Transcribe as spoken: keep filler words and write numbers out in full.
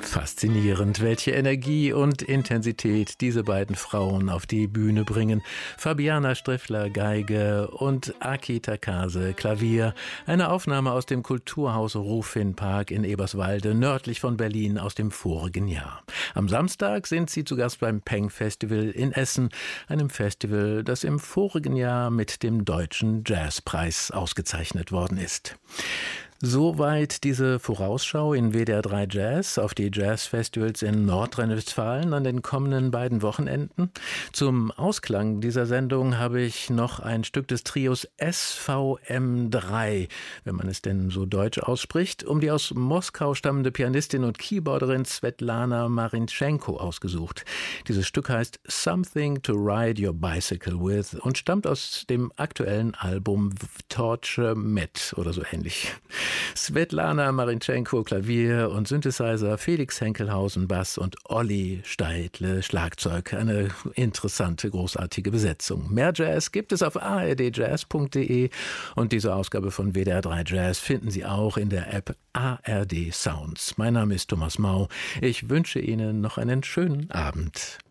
Faszinierend, welche Energie und Intensität diese beiden Frauen auf die Bühne bringen. Fabiana Striffler, Geige und Aki Takase, Klavier. Eine Aufnahme aus dem Kulturhaus Rufin-Park in Eberswalde, nördlich von Berlin aus dem vorigen Jahr. Am Samstag sind sie zu Gast beim Peng-Festival in Essen, einem Festival, das im vorigen Jahr mit dem Deutschen Jazzpreis ausgezeichnet worden ist. Soweit diese Vorausschau in W D R drei Jazz auf die Jazzfestivals in Nordrhein-Westfalen an den kommenden beiden Wochenenden. Zum Ausklang dieser Sendung habe ich noch ein Stück des Trios S V M drei, wenn man es denn so deutsch ausspricht, um die aus Moskau stammende Pianistin und Keyboarderin Svetlana Marinchenko ausgesucht. Dieses Stück heißt Something to Ride Your Bicycle With und stammt aus dem aktuellen Album Torture Met oder so ähnlich. Svetlana Marinchenko Klavier und Synthesizer, Felix Henkelhausen Bass und Olli Steidle Schlagzeug. Eine interessante, großartige Besetzung. Mehr Jazz gibt es auf a r d jazz punkt d e und diese Ausgabe von W D R drei Jazz finden Sie auch in der App A R D Sounds. Mein Name ist Thomas Mau. Ich wünsche Ihnen noch einen schönen Abend.